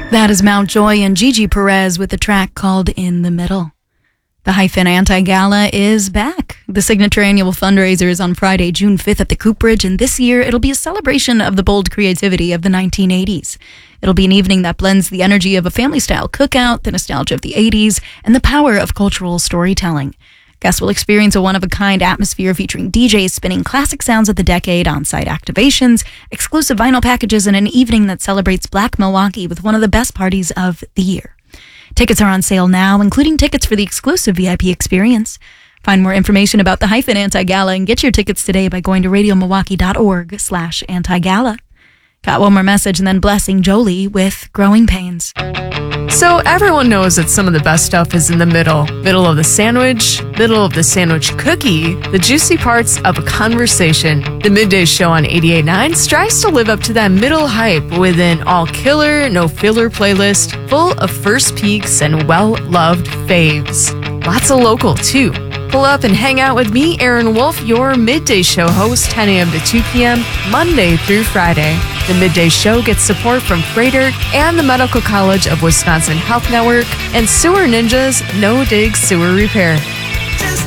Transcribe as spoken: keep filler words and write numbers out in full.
That is Mountjoy and Gigi Perez with a track called In the Middle. The Hyphen Anti-Gala is back. The signature annual fundraiser is on Friday, June fifth at the Cooperage, and this year it'll be a celebration of the bold creativity of the nineteen eighties. It'll be an evening that blends the energy of a family-style cookout, the nostalgia of the eighties, and the power of cultural storytelling. Guests will experience a one-of-a-kind atmosphere featuring D Js spinning classic sounds of the decade, on-site activations, exclusive vinyl packages, and an evening that celebrates Black Milwaukee with one of the best parties of the year. Tickets are on sale now, including tickets for the exclusive V I P experience. Find more information about the Hyphen Anti-Gala and get your tickets today by going to radiomilwaukee.org slash anti-gala. Got one more message and then blessing Jolie with Growing Pains. So everyone knows that some of the best stuff is in the middle. Middle of the sandwich, middle of the sandwich cookie, the juicy parts of a conversation. The Midday Show on eighty-eight point nine strives to live up to that middle hype with an all-killer, no-filler playlist full of first peeks and well-loved faves. Lots of local, too. Pull up and hang out with me, Aaron Wolf, your Midday Show host, ten a.m. to two p.m., Monday through Friday. The Midday Show gets support from Freighter and the Medical College of Wisconsin Health Network and Sewer Ninjas No Dig Sewer Repair.